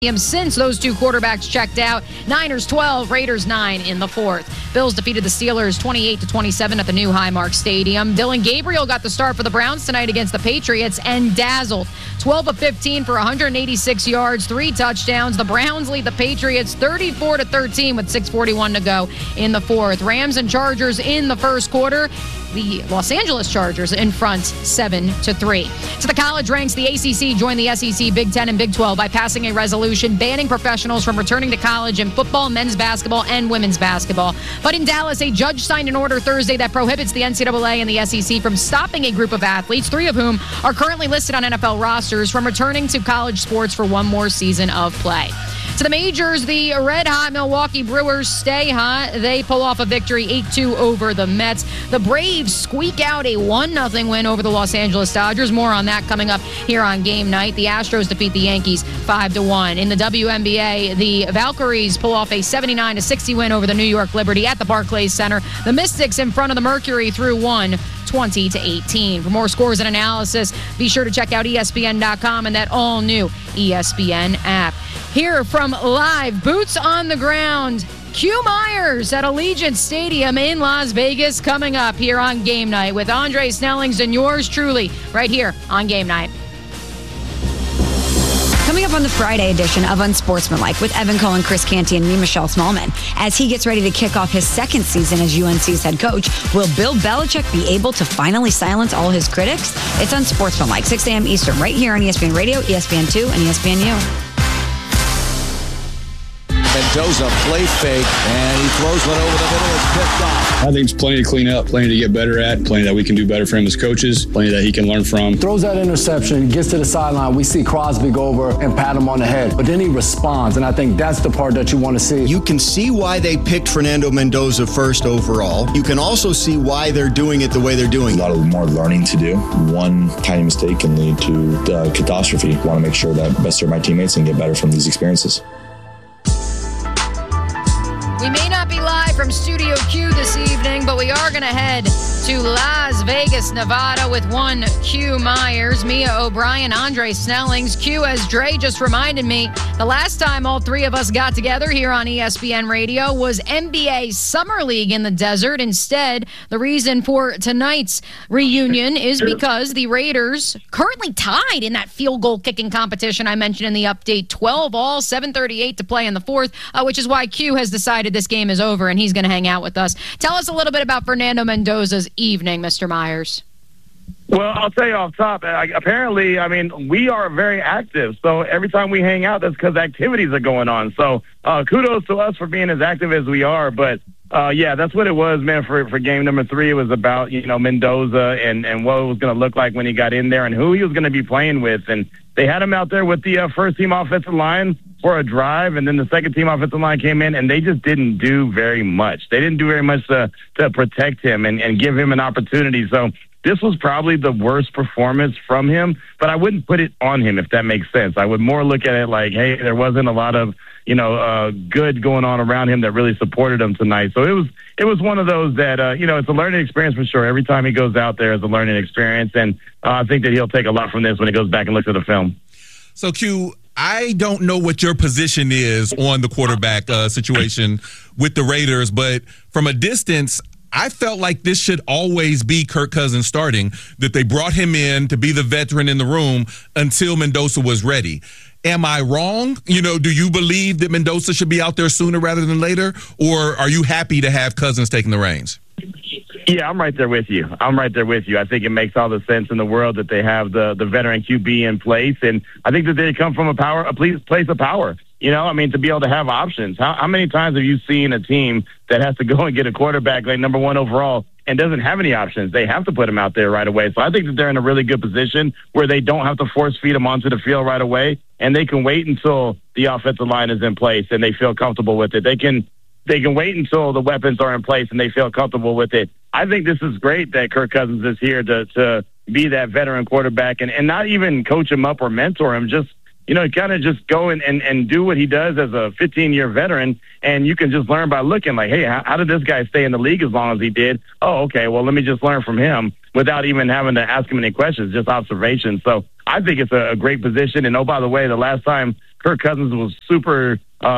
Since those two quarterbacks checked out. Niners 12, Raiders 9 in the fourth. Bills defeated the Steelers 28-27 at the new Highmark Stadium. Dylan Gabriel got the start for the Browns tonight against the Patriots and dazzled. 12 of 15 for 186 yards, 3 touchdowns. The Browns lead the Patriots 34-13 with 6:41 to go in the fourth. Rams and Chargers in the first quarter. The Los Angeles Chargers in front 7-3. To the college ranks, the ACC joined the SEC, Big Ten, and Big 12 by passing a resolution banning professionals from returning to college in football, men's basketball, and women's basketball. But in Dallas, a judge signed an order Thursday that prohibits the NCAA and the SEC from stopping a group of athletes, 3 of whom are currently listed on NFL rosters, from returning to college sports for one more season of play. To the majors, the red-hot Milwaukee Brewers stay hot. They pull off a victory 8-2 over the Mets. The Braves squeak out a 1-0 win over the Los Angeles Dodgers. More on that coming up here on Game Night. The Astros defeat the Yankees 5-1. In the WNBA, the Valkyries pull off a 79-60 win over the New York Liberty at the Barclays Center. The Mystics in front of the Mercury through 20-18. For more scores and analysis, be sure to check out ESPN.com and that all-new ESPN app. Here from live, boots on the ground, Q Myers at Allegiant Stadium in Las Vegas coming up here on Game Night with Andre Snellings and yours truly right here on Game Night. Coming up on the Friday edition of Unsportsmanlike with Evan Cohen, Chris Canty, and me, Michelle Smallman. As he gets ready to kick off his second season as UNC's head coach, will Bill Belichick be able to finally silence all his critics? It's Unsportsmanlike, 6 a.m. Eastern, right here on ESPN Radio, ESPN2, and ESPNU. Mendoza play fake, and he throws one over the middle. It's picked off. I think it's plenty to clean up, plenty to get better at, plenty that we can do better for him as coaches, plenty that he can learn from. Throws that interception, gets to the sideline. We see Crosby go over and pat him on the head, but then he responds, and I think that's the part that you want to see. You can see why they picked Fernando Mendoza first overall. You can also see why they're doing it the way they're doing it. A lot of more learning to do. One tiny mistake can lead to catastrophe. I want to make sure that I best serve my teammates and get better from these experiences. We may not be live from Studio Q this evening, but we are going to head to Las Vegas, Nevada with one Q Myers, Mia O'Brien, Andre Snellings. Q, as Dre just reminded me, the last time all three of us got together here on ESPN Radio was NBA Summer League in the desert. Instead, the reason for tonight's reunion is because the Raiders currently tied in that field goal kicking competition I mentioned in the update. 12 all, 7:38 to play in the fourth, which is why Q has decided this game is over and he's going to hang out with us. Tell us a little bit about Fernando Mendoza's evening, Mr. Myers. Well, I'll tell you off top, apparently, we are very active. So every time we hang out, that's because activities are going on. So kudos to us for being as active as we are. But, yeah, that's what it was, man, for game number 3. It was about, Mendoza and what it was going to look like when he got in there and who he was going to be playing with. And they had him out there with the first-team offensive line for a drive, and then the second-team offensive line came in, and they just didn't do very much. They didn't do very much to protect him and give him an opportunity. So this was probably the worst performance from him, but I wouldn't put it on him, if that makes sense. I would more look at it like, hey, there wasn't a lot of, good going on around him that really supported him tonight. So it was one of those that, it's a learning experience for sure. Every time he goes out there, it's a learning experience, and I think that he'll take a lot from this when he goes back and looks at the film. So, Q, I don't know what your position is on the quarterback situation with the Raiders, but from a distance, I felt like this should always be Kirk Cousins starting, that they brought him in to be the veteran in the room until Mendoza was ready. Am I wrong? Do you believe that Mendoza should be out there sooner rather than later, or are you happy to have Cousins taking the reins? Yeah, I'm right there with you. I think it makes all the sense in the world that they have the veteran QB in place, and I think that they come from a place of power. To be able to have options. How many times have you seen a team that has to go and get a quarterback like number 1 overall and doesn't have any options? They have to put him out there right away. So I think that they're in a really good position where they don't have to force feed him onto the field right away, and they can wait until the offensive line is in place and they feel comfortable with it. They can wait until the weapons are in place and they feel comfortable with it. I think this is great that Kirk Cousins is here to be that veteran quarterback and not even coach him up or mentor him, just kind of just go and do what he does as a 15-year veteran, and you can just learn by looking like, hey, how did this guy stay in the league as long as he did? Oh, okay, well, let me just learn from him without even having to ask him any questions, just observations. So I think it's a great position. And, oh, by the way, the last time Kirk Cousins was super,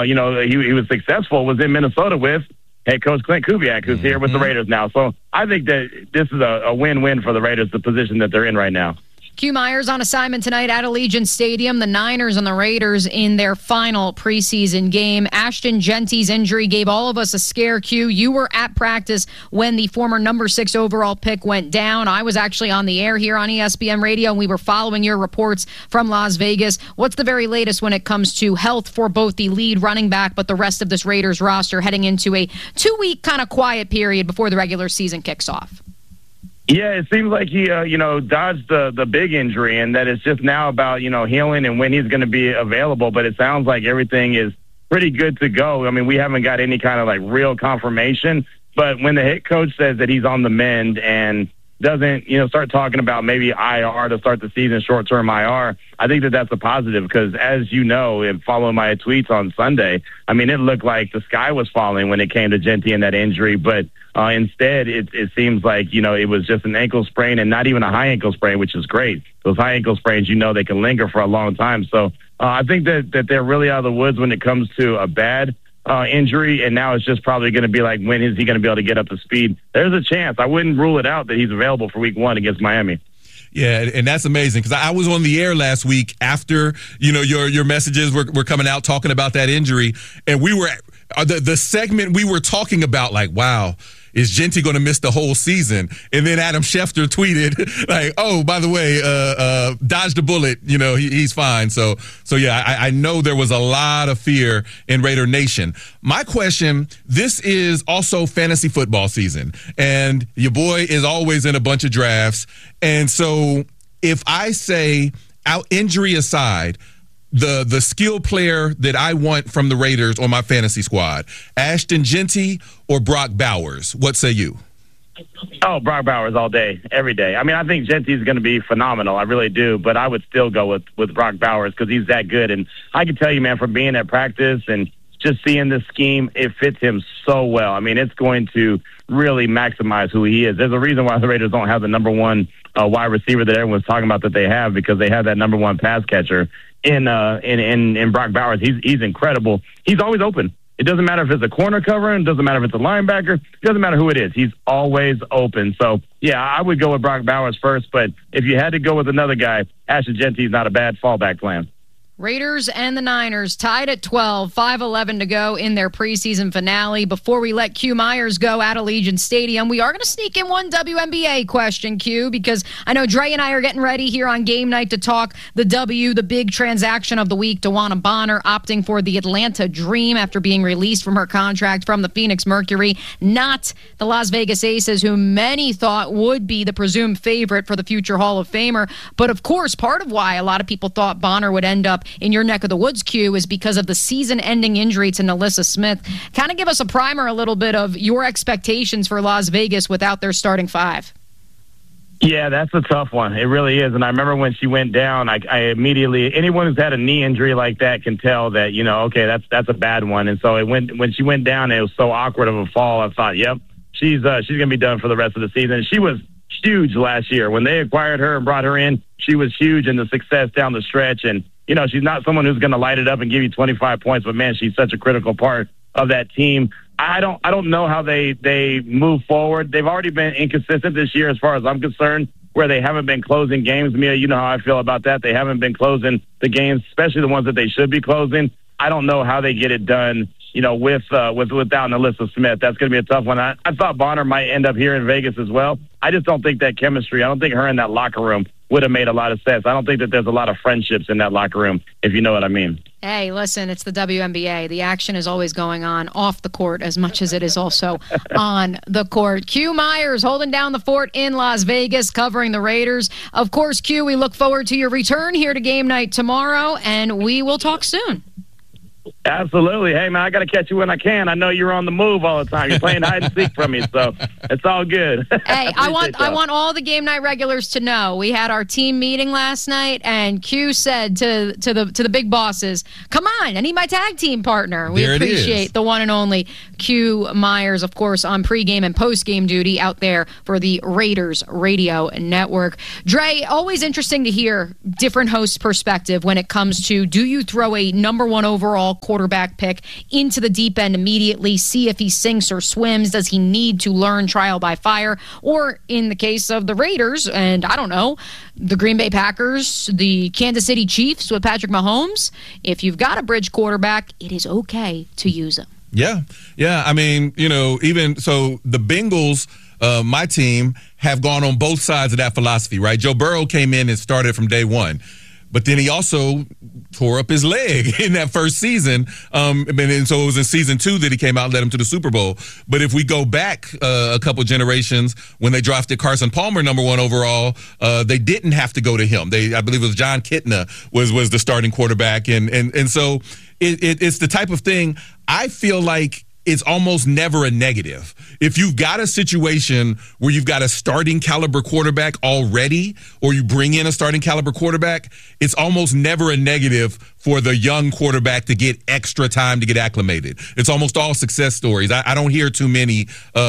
he was successful, was in Minnesota with head coach Clint Kubiak, who's here with the Raiders now. So I think that this is a win-win for the Raiders, the position that they're in right now. Q Myers on assignment tonight at Allegiant Stadium. The Niners and the Raiders in their final preseason game. Ashton Genty's injury gave all of us a scare, Q. You were at practice when the former number 6 overall pick went down. I was actually on the air here on ESPN Radio, and we were following your reports from Las Vegas. What's the very latest when it comes to health for both the lead running back but the rest of this Raiders roster heading into a 2-week kind of quiet period before the regular season kicks off? Yeah, it seems like he, dodged the big injury, and that it's just now about, healing and when he's going to be available. But it sounds like everything is pretty good to go. I mean, we haven't got any kind of real confirmation. But when the head coach says that he's on the mend and doesn't, start talking about maybe IR to start the season, short-term IR, I think that that's a positive because, as you know, and following my tweets on Sunday, I mean, it looked like the sky was falling when it came to Genty and that injury. But instead, it seems like, it was just an ankle sprain and not even a high ankle sprain, which is great. Those high ankle sprains, they can linger for a long time. So I think that they're really out of the woods when it comes to a bad injury, and now it's just probably going to be like, when is he going to be able to get up to speed? There's a chance. I wouldn't rule it out that he's available for week 1 against Miami. Yeah, and that's amazing because I was on the air last week after, your messages were coming out talking about that injury, and we were the segment we were talking about, wow, is Genty going to miss the whole season? And then Adam Schefter tweeted, oh, by the way, dodged a bullet. He's fine. So yeah, I know there was a lot of fear in Raider Nation. My question, this is also fantasy football season, and your boy is always in a bunch of drafts. And so if I say, out injury aside, the skill player that I want from the Raiders on my fantasy squad, Ashton Genty or Brock Bowers? What say you? Oh, Brock Bowers all day, every day. I mean, I think Genty's going to be phenomenal. I really do. But I would still go with Brock Bowers because he's that good. And I can tell you, man, from being at practice and just seeing this scheme, it fits him so well. I mean, it's going to really maximize who he is. There's a reason why the Raiders don't have the number 1 wide receiver that everyone's talking about that they have, because they have that number 1 pass catcher in Brock Bowers. He's incredible. He's always open. It doesn't matter if it's a corner covering, it doesn't matter if it's a linebacker, it doesn't matter who it is. He's always open. So, yeah, I would go with Brock Bowers first, but if you had to go with another guy, Ashton Genty is not a bad fallback plan. Raiders and the Niners tied at 12, 5:11 to go in their preseason finale. Before we let Q Myers go at Allegiant Stadium, we are going to sneak in one WNBA question, Q, because I know Dre and I are getting ready here on game night to talk the big transaction of the week. DeWanna Bonner opting for the Atlanta Dream after being released from her contract from the Phoenix Mercury, not the Las Vegas Aces, who many thought would be the presumed favorite for the future Hall of Famer. But, of course, part of why a lot of people thought Bonner would end up in your neck of the woods, Q, is because of the season-ending injury to NaLyssa Smith. Kind of give us a primer a little bit of your expectations for Las Vegas without their starting 5. Yeah, that's a tough one. It really is. And I remember when she went down, I immediately, anyone who's had a knee injury like that can tell that, okay, that's a bad one. And so when she went down, it was so awkward of a fall. I thought, yep, she's going to be done for the rest of the season. She was huge last year. When they acquired her and brought her in, she was huge in the success down the stretch. And she's not someone who's going to light it up and give you 25 points, but man, she's such a critical part of that team. I don't know how they move forward. They've already been inconsistent this year as far as I'm concerned, where they haven't been closing games. Mia, you know how I feel about that. They haven't been closing the games, especially the ones that they should be closing. I don't know how they get it done, without NaLyssa Smith. That's going to be a tough one. I thought Bonner might end up here in Vegas as well. I just don't think that chemistry, I don't think her in that locker room would have made a lot of sense. I don't think that there's a lot of friendships in that locker room, if you know what I mean. Hey, listen, it's the WNBA. The action is always going on off the court as much as it is also on the court. Q Myers holding down the fort in Las Vegas, covering the Raiders. Of course, Q, we look forward to your return here to game night tomorrow, and we will talk soon. Absolutely. Hey, man, I got to catch you when I can. I know you're on the move all the time. You're playing hide and seek from me, so it's all good. Hey, I want all the game night regulars to know we had our team meeting last night, and Q said to the big bosses, "Come on, I need my tag team partner." We appreciate the one and only Q Myers, of course, on pregame and postgame duty out there for the Raiders Radio Network. Dre, always interesting to hear different hosts' perspective when it comes to, do you throw a number one overall quarterback pick into the deep end immediately, see if he sinks or swims? Does he need to learn trial by fire? Or in the case of the Raiders, and I don't know, the Green Bay Packers, the Kansas City Chiefs with Patrick Mahomes, if you've got a bridge quarterback, it is okay to use him. Yeah. I mean, even so, the Bengals, my team, have gone on both sides of that philosophy, right? Joe Burrow came in and started from day one. But then he also tore up his leg in that first season. And so it was in season 2 that he came out and led him to the Super Bowl. But if we go back a couple generations, when they drafted Carson Palmer number 1 overall, they didn't have to go to him. I believe it was John Kitna was the starting quarterback. And so it's the type of thing I feel like it's almost never a negative. If you've got a situation where you've got a starting caliber quarterback already, or you bring in a starting caliber quarterback, it's almost never a negative for the young quarterback to get extra time to get acclimated. It's almost all success stories. I don't hear too many,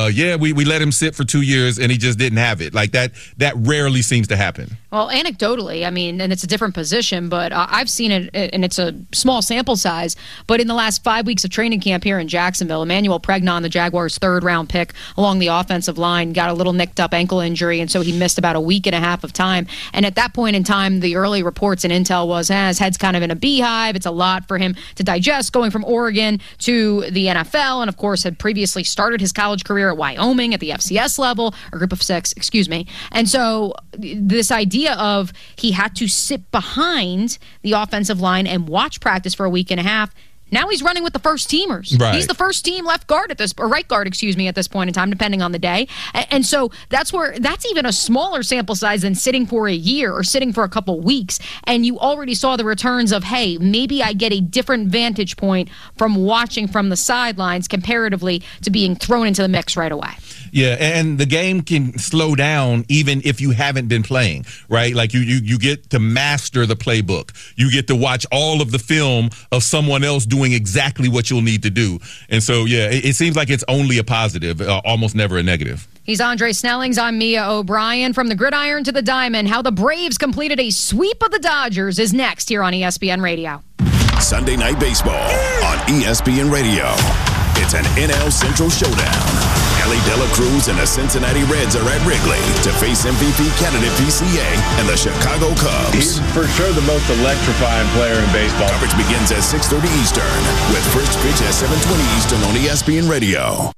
we let him sit for 2 years and he just didn't have it. Like that rarely seems to happen. Well, anecdotally, I mean, and it's a different position, but I've seen it, and it's a small sample size, but in the last 5 weeks of training camp here in Jacksonville, Emmanuel Pregnon, the Jaguars' 3rd-round pick along the offensive line, got a little nicked-up ankle injury, and so he missed about a week and a half of time. And at that point in time, the early reports and intel was, his head's kind of in a beehive. It's a lot for him to digest, going from Oregon to the NFL, and of course had previously started his college career at Wyoming at the FCS level, or Group of 6, excuse me. And so this idea of he had to sit behind the offensive line and watch practice for a week and a half. Now he's running with the first teamers. Right. He's the first team left guard right guard, at this point in time, depending on the day. And so that's even a smaller sample size than sitting for a year or sitting for a couple weeks. And you already saw the returns of, hey, maybe I get a different vantage point from watching from the sidelines comparatively to being thrown into the mix right away. Yeah, and the game can slow down even if you haven't been playing, right? Like you get to master the playbook. You get to watch all of the film of someone else doing exactly what you'll need to do. And so, yeah, it seems like it's only a positive, almost never a negative. He's Andre Snellings. I'm Mia O'Brien. From the gridiron to the diamond, how the Braves completed a sweep of the Dodgers is next here on ESPN Radio. Sunday Night Baseball on ESPN Radio. It's an NL Central showdown. Ellie De La Cruz and the Cincinnati Reds are at Wrigley to face MVP candidate PCA and the Chicago Cubs. He's for sure the most electrifying player in baseball. Coverage begins at 6:30 Eastern with first pitch at 7:20 Eastern on ESPN Radio.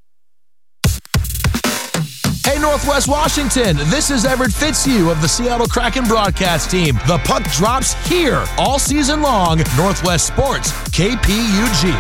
Hey, Northwest Washington, this is Everett Fitzhugh of the Seattle Kraken broadcast team. The puck drops here all season long. Northwest Sports, KPUG.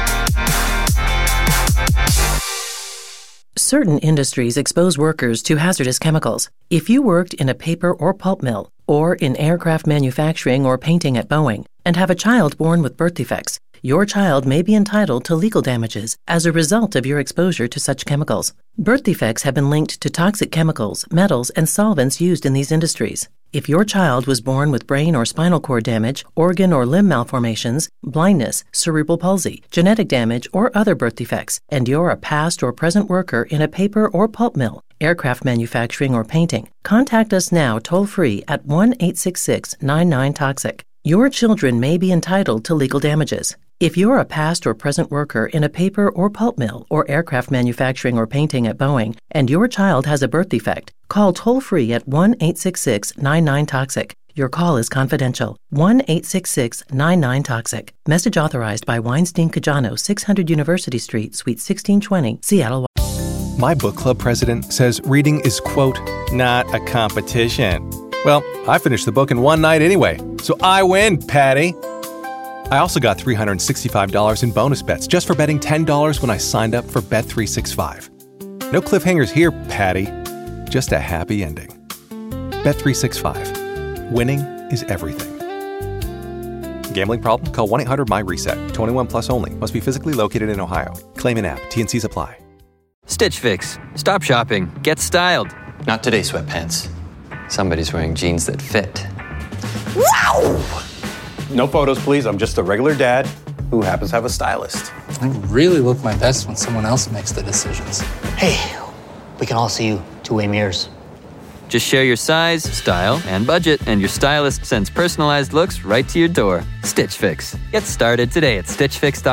Certain industries expose workers to hazardous chemicals. If you worked in a paper or pulp mill, or in aircraft manufacturing or painting at Boeing, and have a child born with birth defects, your child may be entitled to legal damages as a result of your exposure to such chemicals. Birth defects have been linked to toxic chemicals, metals, and solvents used in these industries. If your child was born with brain or spinal cord damage, organ or limb malformations, blindness, cerebral palsy, genetic damage, or other birth defects, and you're a past or present worker in a paper or pulp mill, aircraft manufacturing, or painting, contact us now toll-free at 1-866-99-TOXIC. Your children may be entitled to legal damages. If you're a past or present worker in a paper or pulp mill or aircraft manufacturing or painting at Boeing, and your child has a birth defect, call toll-free at 1-866-99-TOXIC. Your call is confidential. 1-866-99-TOXIC. Message authorized by Weinstein Cajano, 600 University Street, Suite 1620, Seattle. My book club president says reading is, quote, not a competition. Well, I finished the book in one night anyway, so I win, Patty. I also got $365 in bonus bets just for betting $10 when I signed up for Bet365. No cliffhangers here, Patty. Just a happy ending. Bet365. Winning is everything. Gambling problem? Call 1-800-MY-RESET. 21 plus only. Must be physically located in Ohio. Claim in app. T&Cs apply. Stitch Fix. Stop shopping. Get styled. Not today, sweatpants. Somebody's wearing jeans that fit. Wow! No photos, please. I'm just a regular dad who happens to have a stylist. I really look my best when someone else makes the decisions. Hey, we can all see you two-way mirrors. Just share your size, style, and budget, and your stylist sends personalized looks right to your door. Stitch Fix. Get started today at StitchFix.com.